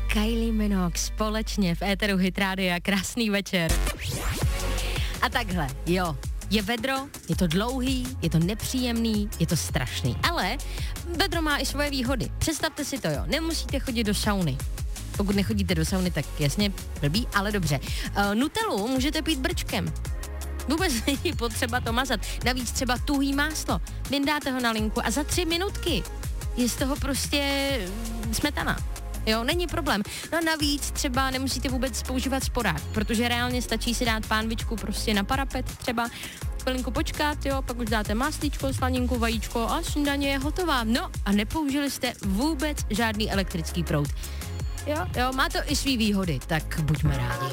Kylie Minogue společně v éteru Hit Rádia. Krásný večer. A takhle, jo, je vedro, je to dlouhý, je to nepříjemný, je to strašný. Ale vedro má i svoje výhody. Představte si to, jo, nemusíte chodit do sauny. Pokud nechodíte do sauny, tak jasně blbý, ale dobře. Nutellu můžete pít brčkem. Vůbec není potřeba to mazat. Navíc třeba tuhý máslo. Vyndáte ho na linku a za 3 minutky je z toho prostě smetana. Jo, není problém. No a navíc třeba nemusíte vůbec používat sporák, protože reálně stačí si dát pánvičku prostě na parapet třeba, chvilinku počkat, jo, pak už dáte maslíčko, slaninku, vajíčko a snídaně je hotová. No a nepoužili jste vůbec žádný elektrický proud. Jo, má to i svý výhody, tak buďme rádi.